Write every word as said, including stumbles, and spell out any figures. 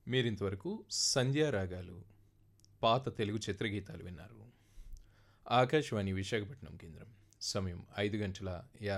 మీరింతవరకు సంధ్యారాగాలు పాత తెలుగు చిత్రగీతాలు విన్నారు. ఆకాశవాణి విశాఖపట్నం కేంద్రం. సమయం ఐదు గంటల యాభై